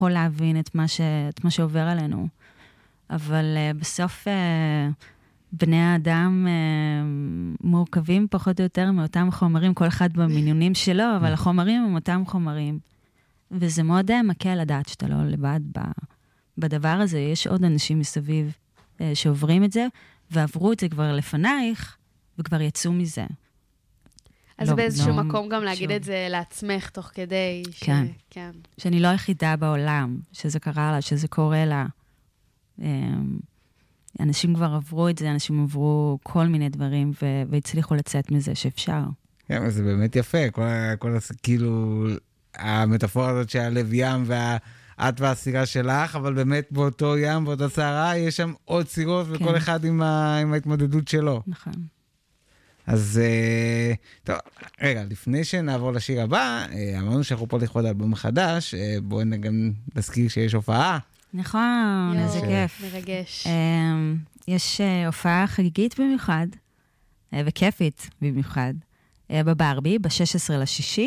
יכול להבין את מה שעובר עלינו. אבל בסוף בני האדם מורכבים פחות או יותר מאותם חומרים, כל אחד במינונים שלו, אבל החומרים הם אותם חומרים. וזה מאוד מקל לדעת שאתה לא לבד בדבר הזה. יש עוד אנשים מסביב שעוברים את זה, ועברו את זה כבר לפנייך, וכבר יצאו מזה. אז באיזשהו מקום גם להגיד את זה לעצמך תוך כדי. כן. שאני לא היחידה בעולם, שזה קרה לה, שזה קורה לה. אנשים כבר עברו את זה, אנשים עברו כל מיני דברים, והצליחו לצאת מזה שאפשר. כן, זה באמת יפה, כאילו, המטאפורה הזאת שהלב ים, ואת והסירה שלך, אבל באמת באותו ים, באותה סערה, יש שם עוד סירות, וכל אחד עם ההתמודדות שלו. נכון. אז, טוב, רגע, לפני שנעבור לשיר הבא, אמרנו שאנחנו פה לכבוד אלבום חדש, בואו גם נזכיר שיש הופעה. נכון, איזה כיף. מרגש. יש הופעה חגיגית במיוחד, וכיפית במיוחד, בברבי, ב-16/6,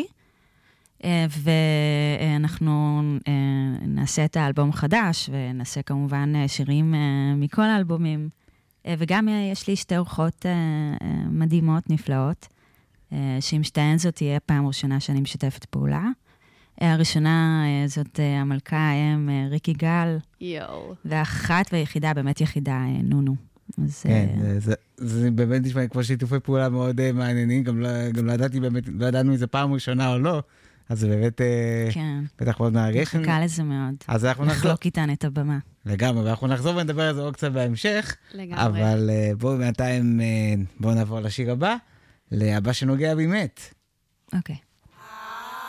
ואנחנו נעשה את האלבום החדש, ונעשה כמובן שירים מכל האלבומים, וגם יש לי שתי אורחות מדהימות, נפלאות, שעם שתיהן זאת תהיה פעם ראשונה שאני משתפת פעולה. הראשונה זאת המלכה האם ריקי גל, ואחת והיחידה, באמת יחידה, נונו. כן, זה באמת נשמע כמו שיתופי פעולה מאוד מעניינים, גם לא ידעתי באמת, לא ידענו אם זה פעם ראשונה או לא, אז זה באמת בטח מאוד מרגש. מחכה לזה מאוד. אז אנחנו נחלוק איתן את הבמה. לגמרי, ואנחנו נחזור ונדבר על זה עוד קצת בהמשך. לגמרי. אבל בואו בינתיים, בואו נעבור לשיר הבא, להבא שנוגע באמת. אוקיי.